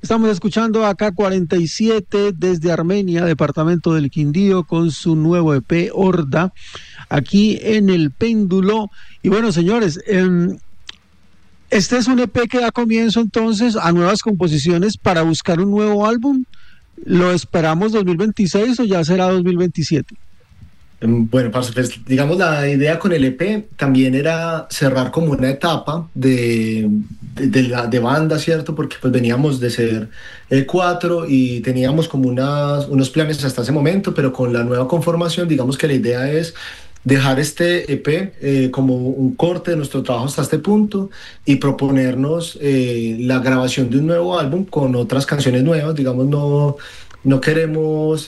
Estamos escuchando a K47 desde Armenia, departamento del Quindío, con su nuevo EP Horda, aquí en El Péndulo. Y bueno, señores, este es un EP que da comienzo entonces a nuevas composiciones para buscar un nuevo álbum. ¿Lo esperamos 2026 o ya será 2027? Bueno, parce, pues, digamos, la idea con el EP también era cerrar como una etapa de banda, ¿cierto? Porque pues veníamos de ser cuatro y teníamos como unos planes hasta ese momento, pero con la nueva conformación, digamos que la idea es dejar este EP como un corte de nuestro trabajo hasta este punto y proponernos la grabación de un nuevo álbum con otras canciones nuevas. Digamos, no queremos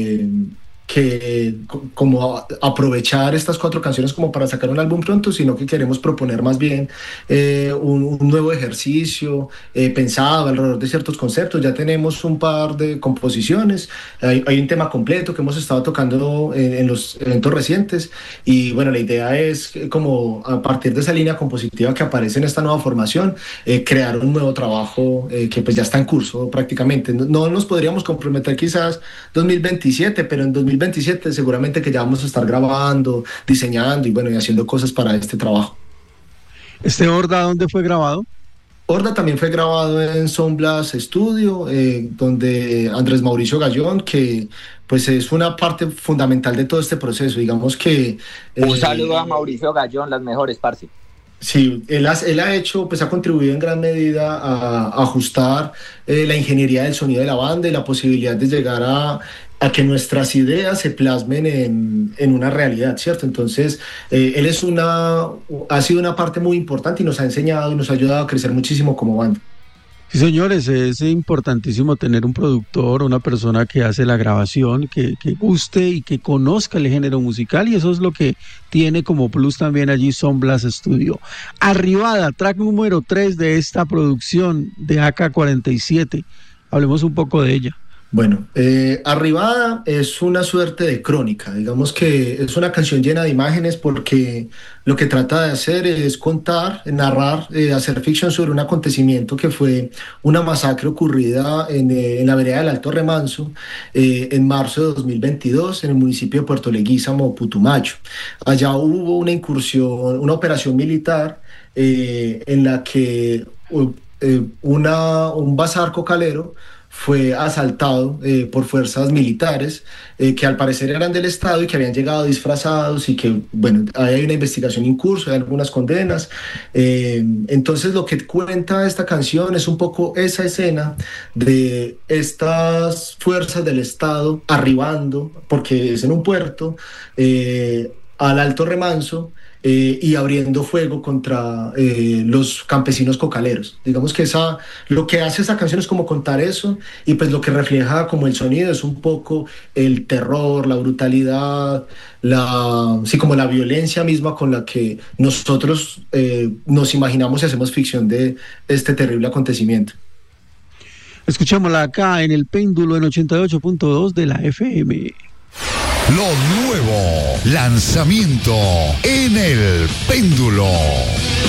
como aprovechar estas 4 canciones como para sacar un álbum pronto, sino que queremos proponer más bien un nuevo ejercicio pensado alrededor de ciertos conceptos. Ya tenemos un par de composiciones, hay un tema completo que hemos estado tocando en los eventos recientes, y bueno, la idea es como a partir de esa línea compositiva que aparece en esta nueva formación, crear un nuevo trabajo que pues ya está en curso prácticamente. No nos podríamos comprometer quizás 2027, pero en 2027 seguramente que ya vamos a estar grabando, diseñando y bueno, y haciendo cosas para este trabajo. ¿Este Horda dónde fue grabado? Horda también fue grabado en Soundblast Studio, donde Andrés Mauricio Gallón, que pues es una parte fundamental de todo este proceso, digamos que... Un saludo a Mauricio Gallón, las mejores, parce. Sí, él ha hecho, pues ha contribuido en gran medida a ajustar la ingeniería del sonido de la banda y la posibilidad de llegar a que nuestras ideas se plasmen en una realidad, ¿cierto? Entonces, él ha sido una parte muy importante y nos ha enseñado y nos ha ayudado a crecer muchísimo como banda. Sí, señores, es importantísimo tener un productor, una persona que hace la grabación, que guste y que conozca el género musical, y eso es lo que tiene como plus también allí Soundblast Studio. Arribada, track número 3 de esta producción de AK47. Hablemos un poco de ella. Bueno, Arribada es una suerte de crónica, digamos que es una canción llena de imágenes porque lo que trata de hacer es contar, narrar, hacer ficción sobre un acontecimiento que fue una masacre ocurrida en la vereda del Alto Remanso en marzo de 2022 en el municipio de Puerto Leguízamo, Putumayo. Allá hubo una incursión, una operación militar en la que un bazar cocalero fue asaltado por fuerzas militares que al parecer eran del Estado y que habían llegado disfrazados, y que, bueno, hay una investigación en curso, hay algunas condenas. Entonces lo que cuenta esta canción es un poco esa escena de estas fuerzas del Estado arribando, porque es en un puerto, al Alto Remanso, y abriendo fuego contra los campesinos cocaleros. Digamos que lo que hace esa canción es como contar eso, y pues lo que refleja como el sonido es un poco el terror, la brutalidad, como la violencia misma con la que nosotros nos imaginamos y hacemos ficción de este terrible acontecimiento. Escuchémosla acá en El Péndulo en 88.2 de la FM. Lo nuevo, lanzamiento en El Péndulo.